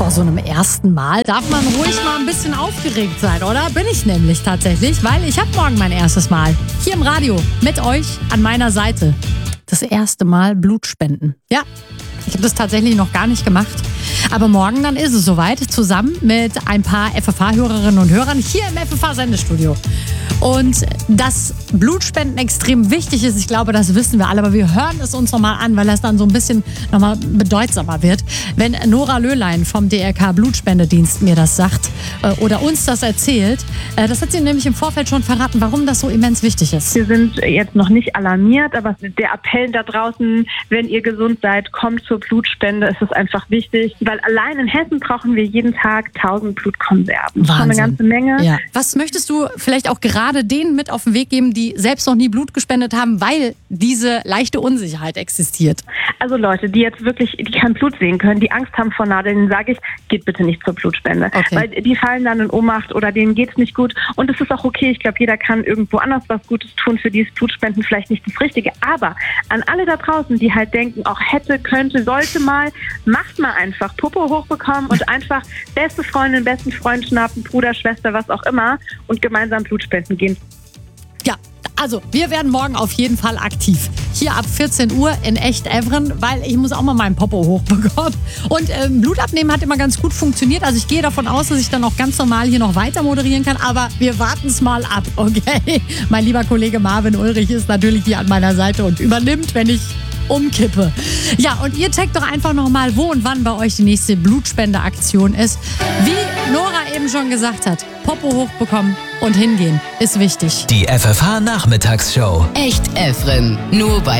Vor so einem ersten Mal darf man ruhig mal ein bisschen aufgeregt sein, oder? Bin ich nämlich tatsächlich, weil ich habe morgen mein erstes Mal hier im Radio mit euch an meiner Seite. Das erste Mal Blut spenden. Ja, ich habe das tatsächlich noch gar nicht gemacht. Aber morgen dann ist es soweit, zusammen mit ein paar FFH-Hörerinnen und Hörern hier im FFH-Sendestudio. Und dass Blutspenden extrem wichtig ist, ich glaube, das wissen wir alle, aber wir hören es uns nochmal an, weil das dann so ein bisschen nochmal bedeutsamer wird. Wenn Nora Löhlein vom DRK Blutspendedienst mir das sagt oder uns das erzählt, das hat sie nämlich im Vorfeld schon verraten, warum das so immens wichtig ist. Wir sind jetzt noch nicht alarmiert, aber der Appell da draußen, wenn ihr gesund seid, kommt zur Blutspende, ist es einfach wichtig, weil allein in Hessen brauchen wir jeden Tag 1000 Blutkonserven. Wahnsinn. Schon eine ganze Menge. Ja. Was möchtest du vielleicht auch gerade denen mit auf den Weg geben, die selbst noch nie Blut gespendet haben, weil diese leichte Unsicherheit existiert? Also Leute, die jetzt wirklich, die kein Blut sehen können, die Angst haben vor Nadeln, denen sage ich, geht bitte nicht zur Blutspende. Okay. Weil die fallen dann in Ohnmacht oder denen geht's nicht gut. Und es ist auch okay, ich glaube, jeder kann irgendwo anders was Gutes tun, für die ist Blutspenden vielleicht nicht das Richtige. Aber an alle da draußen, die halt denken, auch hätte, könnte, sollte mal, macht mal einfach Popo hochbekommen und einfach beste Freundin, besten Freund schnappen, Bruder, Schwester, was auch immer und gemeinsam Blutspenden gehen. Ja, also wir werden morgen auf jeden Fall aktiv. Hier ab 14 Uhr in Echt-Evren, weil ich muss auch mal meinen Popo hochbekommen. Und Blut abnehmen hat immer ganz gut funktioniert. Also ich gehe davon aus, dass ich dann auch ganz normal hier noch weiter moderieren kann. Aber wir warten es mal ab, okay? Mein lieber Kollege Marvin Ulrich ist natürlich hier an meiner Seite und übernimmt, wenn ich umkippe. Ja, und ihr checkt doch einfach nochmal, wo und wann bei euch die nächste Blutspendeaktion ist. Wie Nora eben schon gesagt hat, Popo hochbekommen und hingehen ist wichtig. Die FFH Nachmittagsshow. Echt Evren. Nur bei